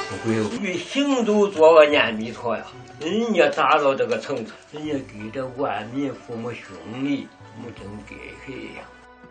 不会与行走做个念弥陀呀，人家达到这个层次，人家给这万民父母兄弟不真给谁呀？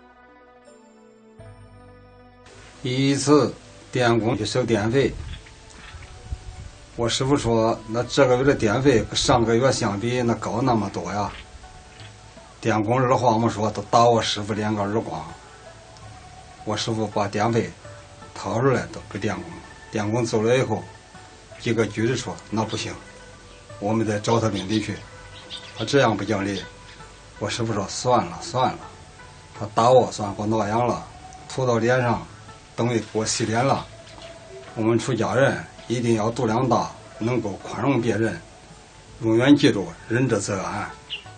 一次电工去收电费，我师傅说那这个月的电费跟上个月相比那高那么多呀。电工二话没说都打我师傅2个耳光，我师傅把电费掏出来都给电工，电工走了以后一个句子说那不行，我们得找他领地去，他这样不讲理。我师傅说算了，他打我算给我挠痒了，涂到脸上等于给我洗脸了。我们出家人一定要度量大，能够宽容别人，永远记住仁者则安。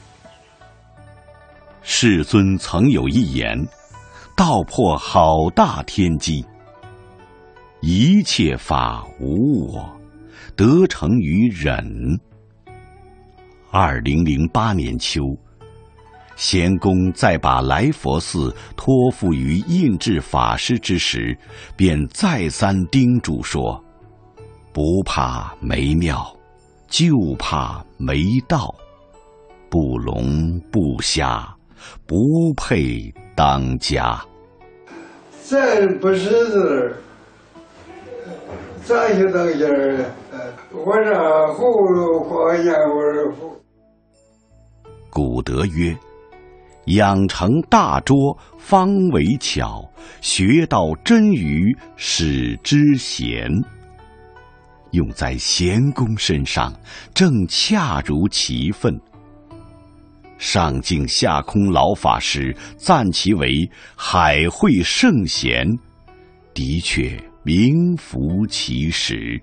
世尊曾有一言，道破好大天机，一切法无我，得成于忍。2008年秋，贤公在把来佛寺托付于印智法师之时，便再三叮嘱说：不怕没庙，就怕没道，不聋不瞎，不配当家。 咱不识字，咋就当家了？我这葫芦花烟味糊。 古德曰：养成大拙，方为巧；学到真语，使之贤。用在贤公身上，正恰如其分。上净下空老法师赞其为海会圣贤，的确名副其实。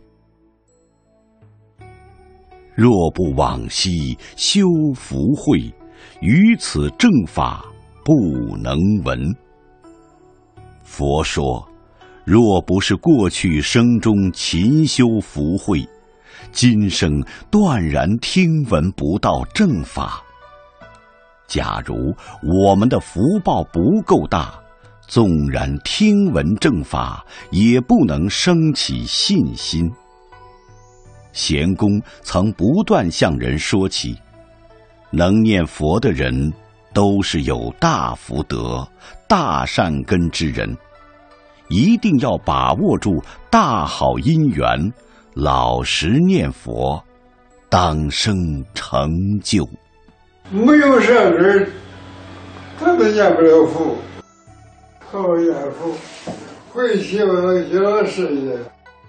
若不往昔修福慧，于此正法不能闻。佛说，若不是过去生中勤修福慧，今生断然听闻不到正法。假如我们的福报不够大，纵然听闻正法，也不能生起信心。贤公曾不断向人说起，能念佛的人都是有大福德、大善根之人，一定要把握住大好因缘，老实念佛，当生成就。 没有善根，他们念不了佛。好念佛，会希望小事业。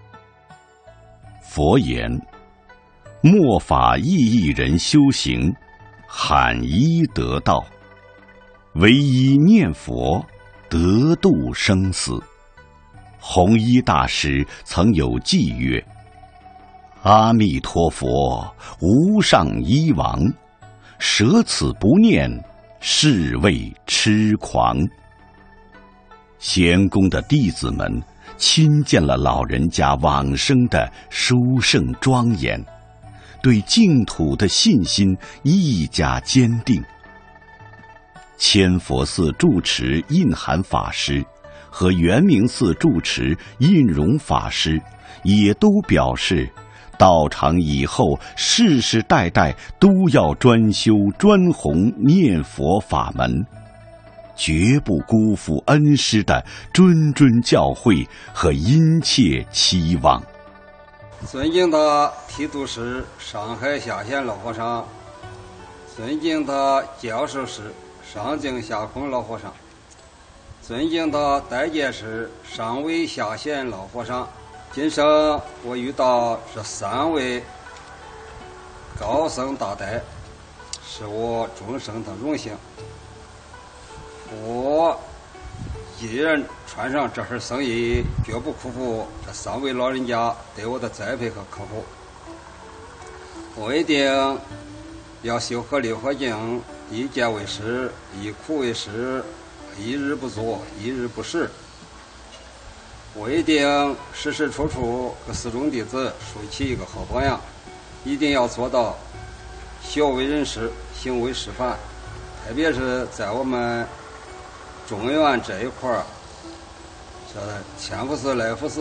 佛言：末法意义人修行，罕一得道，唯一念佛，得度生死。弘一大师曾有偈曰：阿弥陀佛，无上一王，舍此不念，是谓痴狂。贤公的弟子们亲见了老人家往生的殊胜庄严，对净土的信心愈加坚定。千佛寺住持印涵法师和圆明寺住持印容法师也都表示，道场以后世世代代都要专修专弘念佛法门，绝不辜负恩师的谆谆教诲和殷切期望。 尊敬的提督师上海下县老和尚，尊敬的教授师上净下空老和尚，尊敬的代戒师上位下县老和尚，今生我遇到这3位高僧大德，是我终生的荣幸。我一人穿上这份僧衣，绝不辜负这3位老人家对我的栽培和呵护。我一定要修合六合敬，一戒为师，一苦为师，一日不作，一日不食。我一定时时处处给4众弟子树起一个好榜样，一定要做到孝为人师，行为示范。特别是在我们中原这一块儿，这千佛寺、来福寺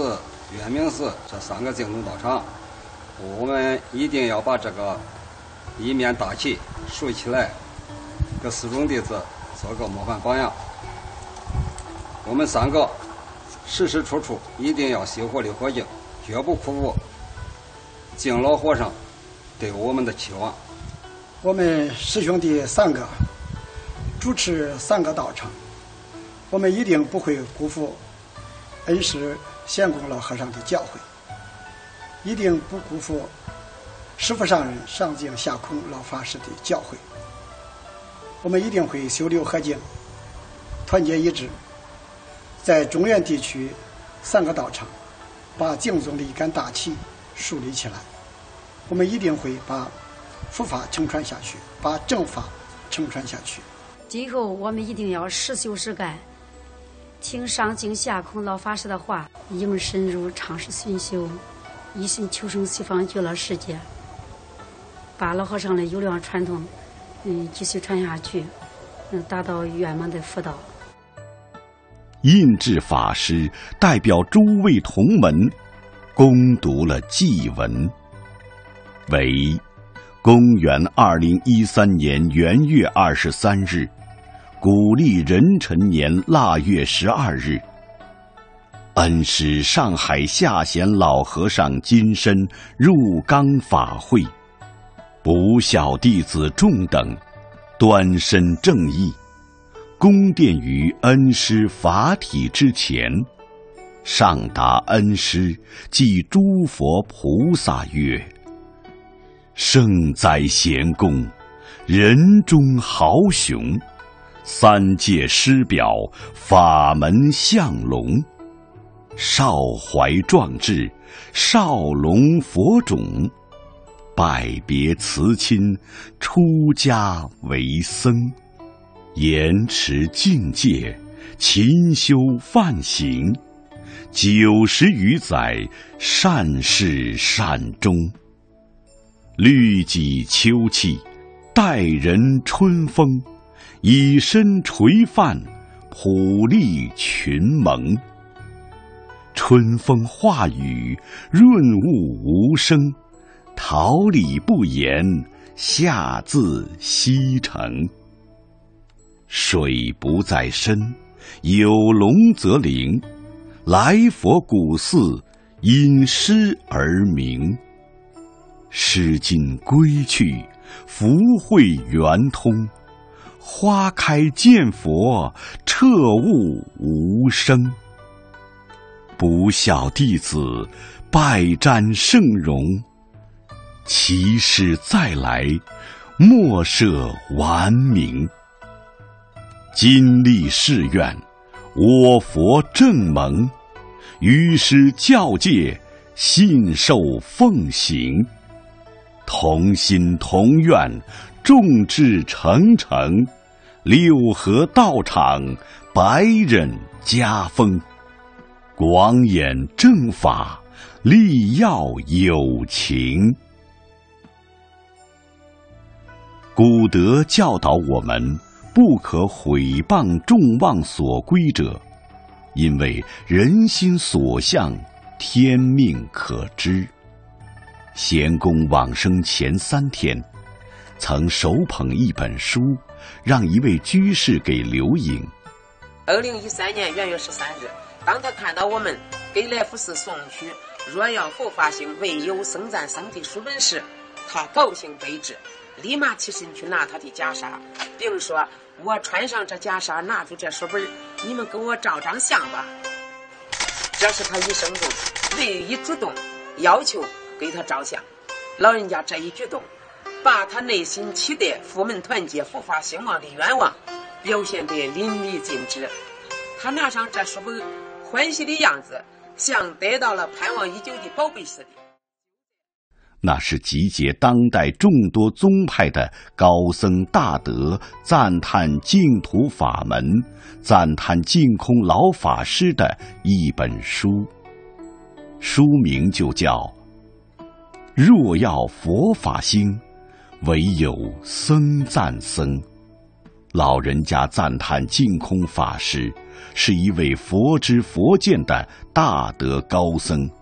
圆明寺这3个净土道场，我们一定要把这个一面大旗竖起来，给四众弟子做个模范榜样。我们3个时时处处一定要熄火力火敬，绝不辜负敬老和尚对我们的期望。 我们师兄弟3个主持3个道场，我们一定不会辜负恩师贤公老和尚的教诲，一定不辜负师父上人上净下空老法师的教诲。我们一定会修六合敬，团结一致，在中原地区3个道场把净宗的一杆大旗树立起来。我们一定会把佛法承传下去，把正法承传下去。 今后我们一定要实修实干，听上净下空老法师的话，应深入常识熏修，一心求生西方极乐世界，把老和尚的优良传统继续传下去，达到圆满的佛道。 印智法师代表诸位同门恭读了祭文，为公元2013年元月23日，古历壬辰年腊月12日，恩师上海下贤老和尚金身入冈法会，不孝弟子众等端身正义，恭奠于恩师法体之前，上达恩师即诸佛菩萨曰：圣哉贤公，人中豪雄，3界师表，法门相龙，少怀壮志，少龙佛种，拜别辞亲，出家为僧，严持境界，勤修梵行，90余载，善事善终，律己秋气，待人春风，以身垂范，普利群蒙。春风化雨，润物无声，桃李不言，下自西城。水不在深，有龙则灵，来佛古寺，因诗而名。诗经归去，福慧圆通，花开见佛，彻悟无生。不孝弟子，拜瞻圣容，其师再来，莫设顽名。今立誓愿，我佛正盟，于师教戒，信受奉行，同心同愿，众志成城，六合道场，百忍家风，广演正法，力耀有情。古德教导我们不可毁谤众望所归者，因为人心所向，天命可知。贤公往生前3天，曾手捧一本书，让一位居士给留影。 2013年元月13日，当他看到我们给来福寺送去若要佛法行唯有僧赞僧的书本时，他高兴悲之，立马起身去拿他的袈裟，并说：我穿上这袈裟，拿住这书本，你们跟我照张相吧。这是他一生中唯一主动要求给他照相。老人家这一举动，把他内心期待佛门团结佛法兴旺的愿望表现得淋漓尽致。他拿上这书本，欢喜的样子像得到了盼望已久的宝贝似的。 那是集结当代众多宗派的高僧大德赞叹净土法门、赞叹净空老法师的一本书，书名就叫《若要佛法兴，唯有僧赞僧》。老人家赞叹净空法师是一位佛知佛见的大德高僧，